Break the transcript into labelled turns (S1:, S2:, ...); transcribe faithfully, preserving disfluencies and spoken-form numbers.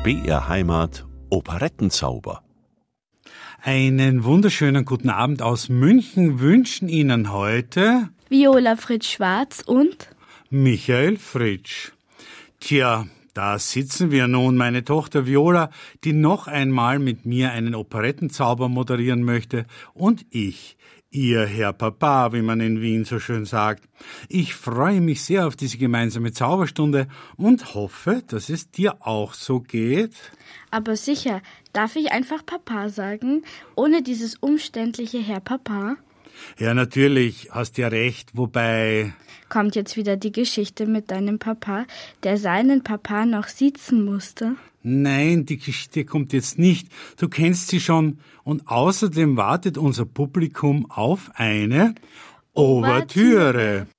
S1: B R Heimat Operettenzauber.
S2: Einen wunderschönen guten Abend aus München wünschen Ihnen heute
S3: Viola Fritsch-Schwarz und
S2: Michael Fritsch. Tja, da sitzen wir nun, meine Tochter Viola, die noch einmal mit mir einen Operettenzauber moderieren möchte, und ich, ihr Herr Papa, wie man in Wien so schön sagt. Ich freue mich sehr auf diese gemeinsame Zauberstunde und hoffe, dass es dir auch so geht.
S3: Aber sicher, darf ich einfach Papa sagen, ohne dieses umständliche Herr Papa?
S2: Ja, natürlich, hast ja recht, wobei...
S3: Kommt jetzt wieder die Geschichte mit deinem Papa, der seinen Papa noch siezen musste?
S2: Nein, die Geschichte kommt jetzt nicht. Du kennst sie schon. Und außerdem wartet unser Publikum auf eine Ouvertüre.